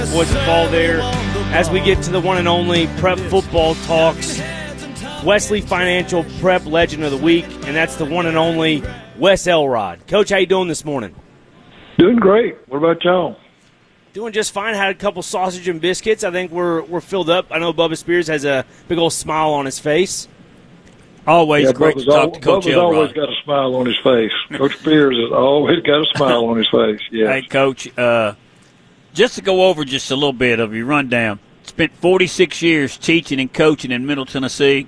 Boys and Ball there as we get to the one and only Prep Football Talks. Wesley Financial Prep Legend of the Week, and that's the one and only Wes Elrod. Coach, how you doing this morning? Doing great. What about y'all? Doing just fine. Had a couple sausage and biscuits. I think we're filled up. I know Bubba Spears has a big old smile on his face. Always great to talk to Coach Bubba's Elrod. always got a smile on his face. Coach Spears has always got a smile on his face. Yes. Hey, Coach, just to go over just a little bit of your rundown. Spent 46 years teaching and coaching in Middle Tennessee.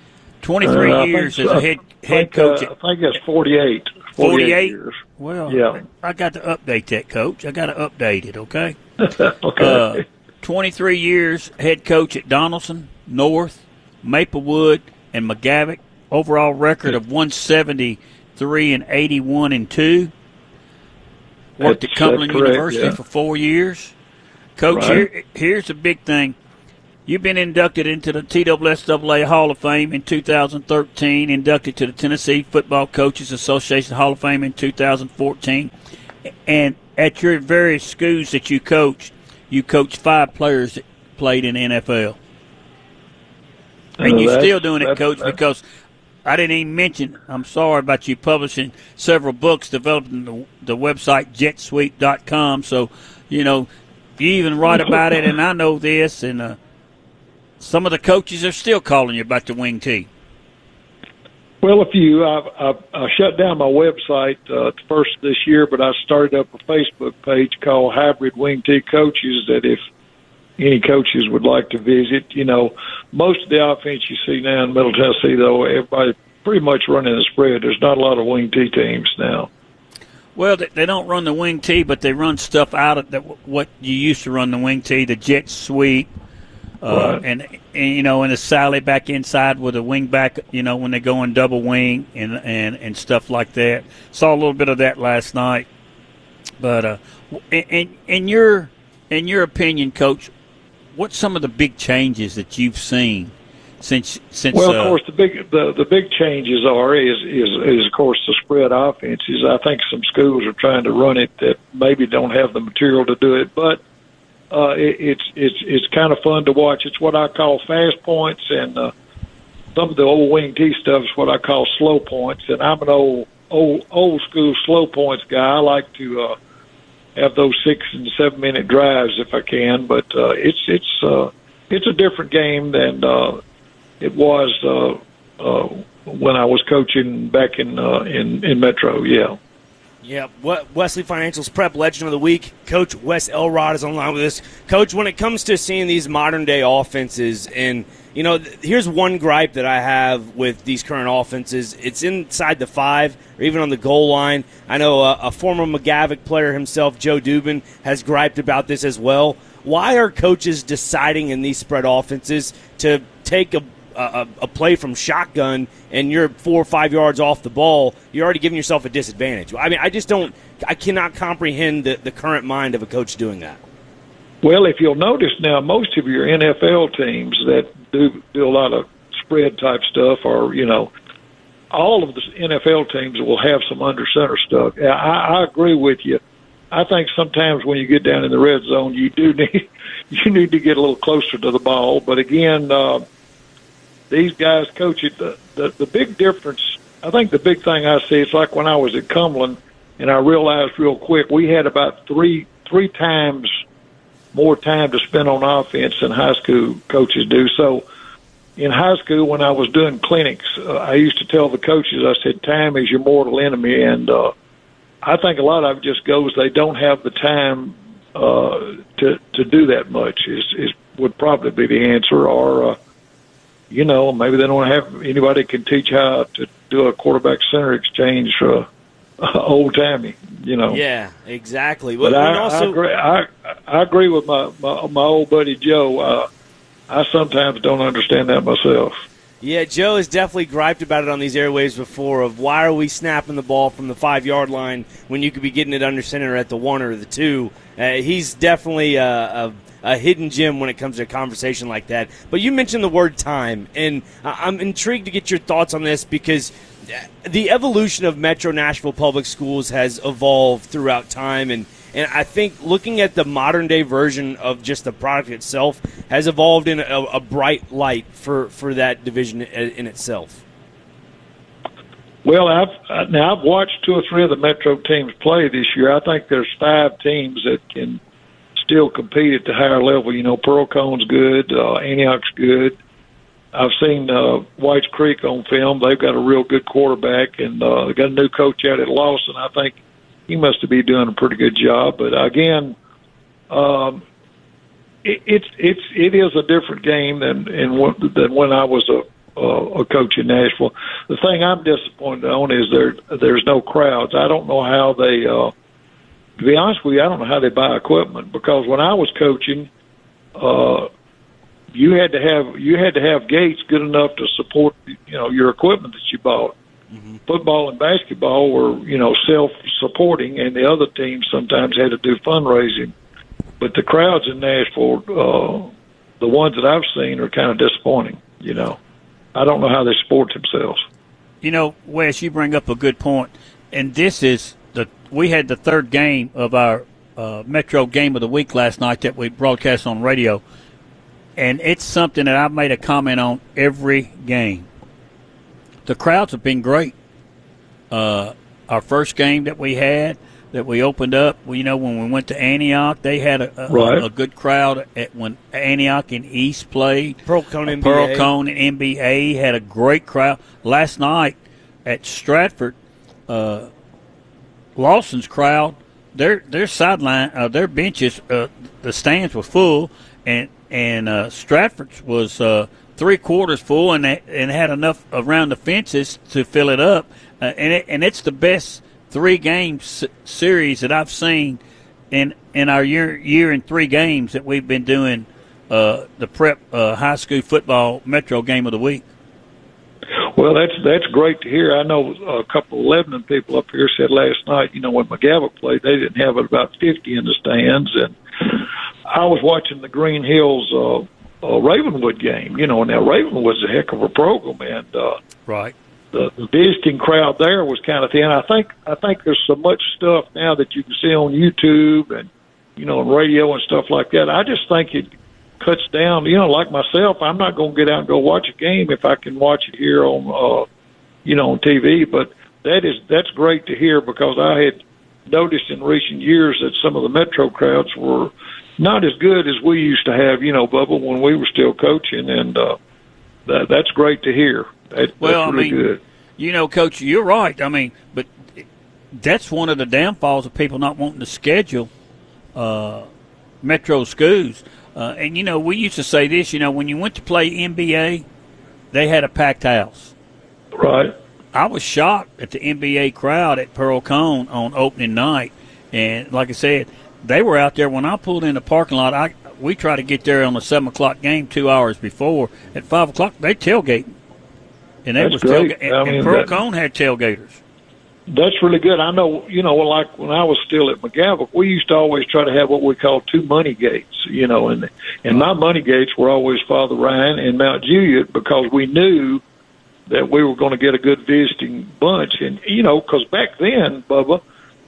23 years as a head coach. I think that's 48. 48 years. Well, yeah. I got to update that, Coach. I got to update it, okay? Okay. 23 years head coach at Donaldson, North, Maplewood, and McGavock. Overall record of 173 and 81 and 2. Worked at Cumberland University for 4 years. Coach, right. Here's the big thing. You've been inducted into the TSSAA Hall of Fame in 2013, inducted to the Tennessee Football Coaches Association Hall of Fame in 2014. And at your various schools that you coached 5 players that played in the NFL. And you're still doing it, Coach, because I didn't even mention, I'm sorry about you publishing several books, developing the website jetsweep.com. So, you even write about it, and I know this, and some of the coaches are still calling you about the wing tee. Well, I shut down my website first of this year, but I started up a Facebook page called Hybrid Wing Tee Coaches that if any coaches would like to visit, most of the offense you see now in Middle Tennessee, though, everybody pretty much running the spread. There's not a lot of wing tee teams now. Well, they don't run the wing tee, but they run stuff out of what you used to run the wing tee, the jet sweep, right. and the Sally back inside with a wing back, when they go in double wing and stuff like that. Saw a little bit of that last night. But in your opinion, Coach, what's some of the big changes that you've seen since? Well, of course, the big changes is of course the spread offenses. I think some schools are trying to run it that maybe don't have the material to do it, but it's kind of fun to watch. It's what I call fast points, and some of the old wing tee stuff is what I call slow points. And I'm an old school slow points guy. I like to have those 6 and 7 minute drives if I can, but it's a different game than it was when I was coaching back in Metro. Yeah. Yeah, Wesley Financial's Prep Legend of the Week, Coach Wes Elrod is online with us. Coach, when it comes to seeing these modern-day offenses, and, here's one gripe that I have with these current offenses. It's inside the 5 or even on the goal line. I know a former McGavock player himself, Joe Dubin, has griped about this as well. Why are coaches deciding in these spread offenses to take a play from shotgun and you're 4 or 5 yards off the ball? You're already giving yourself a disadvantage. I mean, I cannot comprehend the current mind of a coach doing that. Well, if you'll notice now, most of your NFL teams that do a lot of spread type stuff, or all of the NFL teams will have some under center stuff. I agree with you. I think sometimes when you get down in the red zone, you need to get a little closer to the ball. But again, these guys coach it. The big difference, I think the big thing I see, it's like when I was at Cumberland, and I realized real quick we had about three times more time to spend on offense than high school coaches do. So in high school, when I was doing clinics, I used to tell the coaches, I said, time is your mortal enemy. And I think a lot of it just goes, they don't have the time to do that much would probably be the answer. Or, maybe they don't have anybody can teach how to do a quarterback center exchange old timey, Yeah, exactly. But I agree with my old buddy Joe. I sometimes don't understand that myself. Yeah, Joe has definitely griped about it on these airwaves before of why are we snapping the ball from the 5-yard line when you could be getting it under center at the 1 or the 2. He's definitely a hidden gem when it comes to a conversation like that. But you mentioned the word time, and I'm intrigued to get your thoughts on this because the evolution of Metro Nashville Public Schools has evolved throughout time, and And I think looking at the modern-day version of just the product itself has evolved in a bright light for that division in itself. Well, I've watched 2 or 3 of the Metro teams play this year. I think there's 5 teams that can still compete at the higher level. You know, Pearl Cone's good, Antioch's good. I've seen Whites Creek on film. They've got a real good quarterback, and they got a new coach out at Lawson. I think he must be doing a pretty good job. But again, it is a different game than when I was a coach in Nashville. The thing I'm disappointed on is there's no crowds. I don't know how they. To be honest with you, I don't know how they buy equipment, because when I was coaching, you had to have gates good enough to support your equipment that you bought. Mm-hmm. Football and basketball were self-supporting, and the other teams sometimes had to do fundraising. But the crowds in Nashville, the ones that I've seen, are kind of disappointing. I don't know how they support themselves. Wes, you bring up a good point, and this is we had the third game of our Metro Game of the Week last night that we broadcast on radio, and it's something that I've made a comment on every game. The crowds have been great. Our first game that we had, that we opened up, when we went to Antioch, they had a good crowd when Antioch and East played. Pearl Cone and NBA had a great crowd. Last night at Stratford, Lawson's crowd, their sideline, their benches, the stands were full, and Stratford's was 3/4 full, and had enough around the fences to fill it up, and it's the best 3-game series that I've seen in our year and 3 games that we've been doing the prep high school football Metro Game of the Week. Well, that's great to hear. I know a couple of Lebanon people up here said last night, when McGavock played, they didn't have about 50 in the stands, and I was watching the Green Hills Ravenwood game, and now Ravenwood's a heck of a program, and right. The visiting crowd there was kind of thin. I think there's so much stuff now that you can see on YouTube and on radio and stuff like that. I just think it cuts down. Like myself, I'm not going to get out and go watch a game if I can watch it here on on TV. But that's great to hear, because I had noticed in recent years that some of the Metro crowds were not as good as we used to have, Bubba, when we were still coaching, and that's great to hear. That's really good. Coach, you're right. But that's one of the downfalls of people not wanting to schedule Metro schools. And, we used to say this, when you went to play NBA, they had a packed house. Right. I was shocked at the NBA crowd at Pearl Cone on opening night. And like I said, they were out there. When I pulled in the parking lot, we tried to get there on the 7 o'clock game 2 hours before. At 5 o'clock, they tailgating. And they was tailgating. And Pearl Cone had tailgaters. That's really good. I know, like when I was still at McGavock, we used to always try to have what we call 2 money gates, and my money gates were always Father Ryan and Mount Juliet, because we knew that we were going to get a good visiting bunch. And, because back then, Bubba,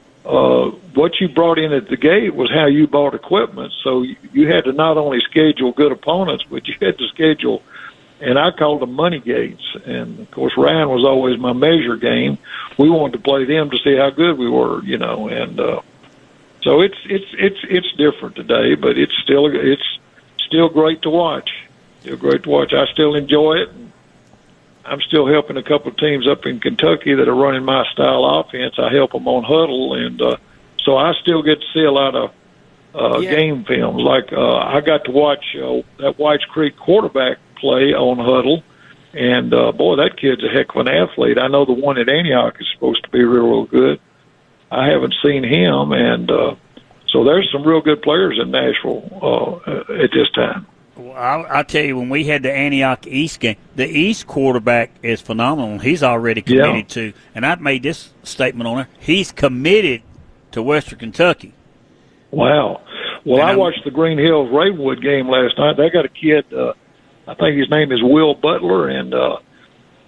what you brought in at the gate was how you bought equipment. So you had to not only schedule good opponents, but you had to schedule, and I called them money gates. And of course, Ryan was always my measure game. We wanted to play them to see how good we were, and so it's different today, but it's still great to watch. Still great to watch. I still enjoy it. I'm still helping a couple of teams up in Kentucky that are running my style offense. I help them on Huddle, and so I still get to see a lot of game films. Like I got to watch that Whites Creek quarterback play on Huddle, and boy, that kid's a heck of an athlete. I know the one at Antioch is supposed to be real good. I haven't seen him, and so there's some real good players in Nashville at this time. Well, I'll tell you, when we had the Antioch East game, the East quarterback is phenomenal. He's already committed to, and I've made this statement on there, he's committed to Western Kentucky. Wow. Well, I watched the Green Hills Ravenwood game last night. They got a kid, I think his name is Will Butler, and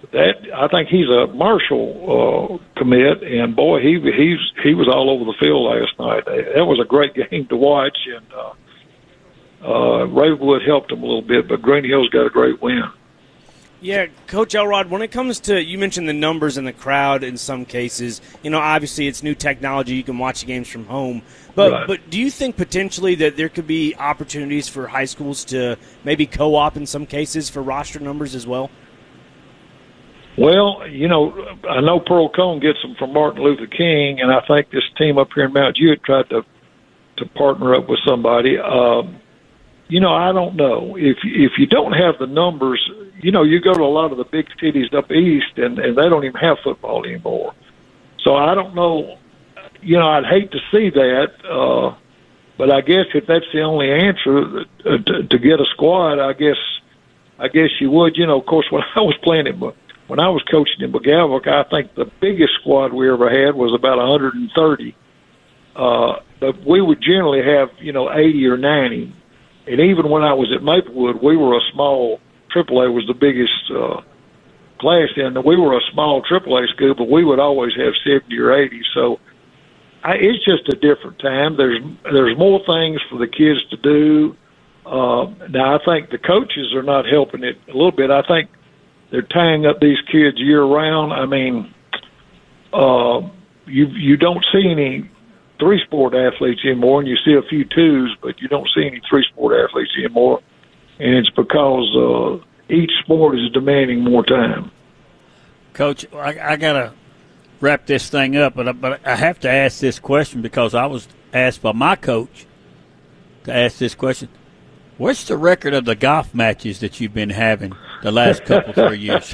I think he's a Marshall commit, and boy, he was all over the field last night. That was a great game to watch, and Ravenwood helped him a little bit, but Green Hill's got a great win. Yeah, Coach Elrod, when it comes to, you mentioned the numbers in the crowd in some cases, obviously it's new technology, you can watch the games from home, but do you think potentially that there could be opportunities for high schools to maybe co-op in some cases for roster numbers as well? Well, I know Pearl Cone gets them from Martin Luther King, and I think this team up here in Mount Jewett tried to partner up with somebody. I don't know. If you don't have the numbers, you go to a lot of the big cities up east, and they don't even have football anymore. So I don't know. I'd hate to see that, but I guess if that's the only answer to get a squad, I guess you would. Of course, when I was coaching in McGavock, I think the biggest squad we ever had was about 130. But we would generally have 80 or 90. And even when I was at Maplewood, we were a small AAA was the biggest class then. We were a small AAA school, but we would always have 70 or 80. So it's just a different time. There's more things for the kids to do. Now, I think the coaches are not helping it a little bit. I think they're tying up these kids year round. I mean, you don't see any three-sport athletes anymore, and you see a few twos, but you don't see any three-sport athletes anymore. And it's because each sport is demanding more time. Coach, I got to wrap this thing up, but I have to ask this question because I was asked by my coach to ask this question. What's the record of the golf matches that you've been having the last couple, 3 years?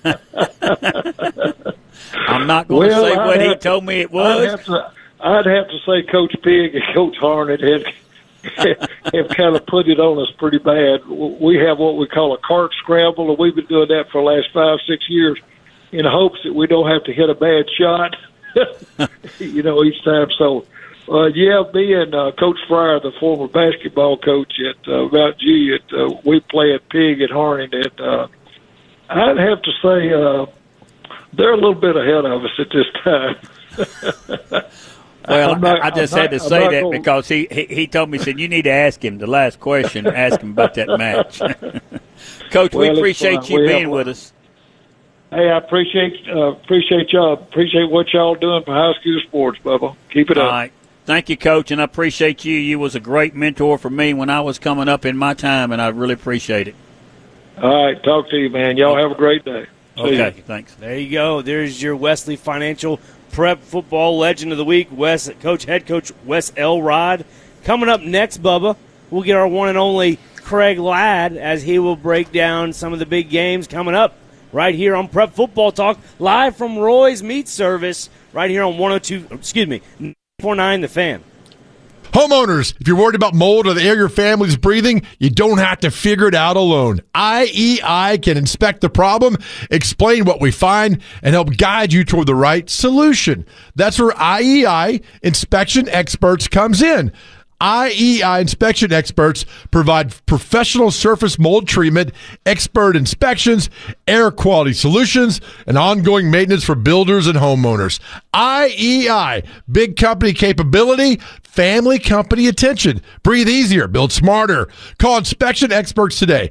I'm not going to say what he told me it was. I'd have to say Coach Pig and Coach Harnett have kind of put it on us pretty bad. We have what we call a cart scramble, and we've been doing that for the last 5-6 years in hopes that we don't have to hit a bad shot, each time. So, me and Coach Fryer, the former basketball coach at Mount Juliet, we play at Pig at Harnett. And I'd have to say they're a little bit ahead of us at this time. Well, I just had to say that because he told me, he said, you need to ask him the last question, ask him about that match. Coach, we appreciate you being with us. Hey, I appreciate y'all. Appreciate what y'all doing for high school sports, Bubba. Keep it up. All right. Thank you, Coach, and I appreciate you. You was a great mentor for me when I was coming up in my time, and I really appreciate it. All right. Talk to you, man. Y'all have a great day. Okay, thanks. There you go. There's your Wesley Financial Prep Football Legend of the Week, Head Coach Wes Elrod. Coming up next, Bubba, we'll get our one and only Craig Ladd as he will break down some of the big games coming up right here on Prep Football Talk, live from Roy's Meat Service, right here on 949 The Fan. Homeowners, if you're worried about mold or the air your family's breathing, you don't have to figure it out alone. IEI can inspect the problem, explain what we find, and help guide you toward the right solution. That's where IEI Inspection Experts comes in. IEI Inspection Experts provide professional surface mold treatment, expert inspections, air quality solutions, and ongoing maintenance for builders and homeowners. IEI, big company capability, family company attention. Breathe easier, build smarter. Call Inspection Experts today,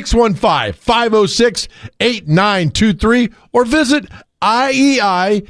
615-506-8923, or visit IEIinc.net,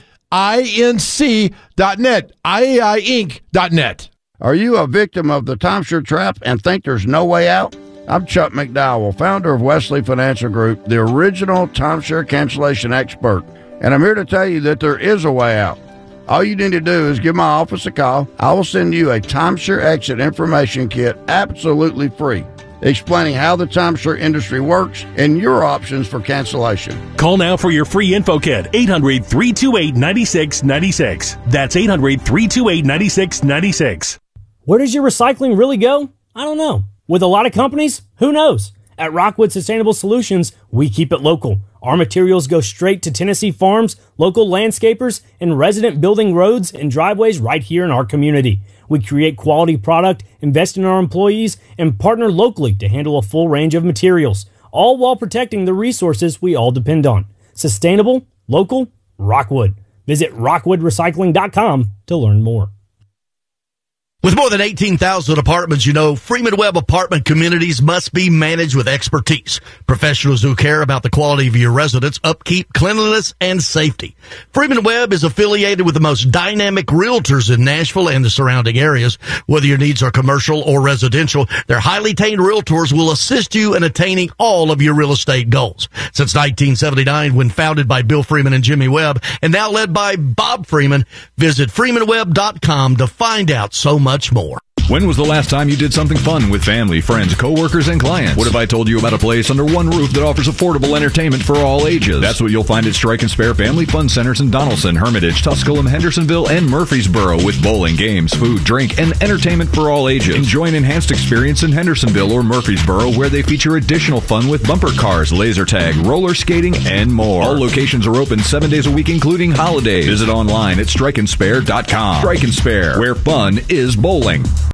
IEIinc.net. Are you a victim of the timeshare trap and think there's no way out? I'm Chuck McDowell, founder of Wesley Financial Group, the original timeshare cancellation expert, and I'm here to tell you that there is a way out. All you need to do is give my office a call. I will send you a timeshare exit information kit absolutely free, explaining how the timeshare industry works and your options for cancellation. Call now for your free info kit, 800-328-9696. That's 800-328-9696. Where does your recycling really go? I don't know. With a lot of companies, who knows? At Rockwood Sustainable Solutions, we keep it local. Our materials go straight to Tennessee farms, local landscapers, and resident building roads and driveways right here in our community. We create quality product, invest in our employees, and partner locally to handle a full range of materials, all while protecting the resources we all depend on. Sustainable, local, Rockwood. Visit rockwoodrecycling.com to learn more. With more than 18,000 apartments, Freeman Webb apartment communities must be managed with expertise. Professionals who care about the quality of your residence, upkeep, cleanliness, and safety. Freeman Webb is affiliated with the most dynamic realtors in Nashville and the surrounding areas. Whether your needs are commercial or residential, their highly trained realtors will assist you in attaining all of your real estate goals. Since 1979, when founded by Bill Freeman and Jimmy Webb, and now led by Bob Freeman, visit freemanwebb.com to find out so much more. When was the last time you did something fun with family, friends, coworkers, and clients? What if I told you about a place under one roof that offers affordable entertainment for all ages? That's what you'll find at Strike and Spare Family Fun Centers in Donaldson, Hermitage, Tusculum, Hendersonville, and Murfreesboro, with bowling, games, food, drink, and entertainment for all ages. Enjoy an enhanced experience in Hendersonville or Murfreesboro, where they feature additional fun with bumper cars, laser tag, roller skating, and more. All locations are open 7 days a week, including holidays. Visit online at strikeandspare.com. Strike and Spare, where fun is bowling.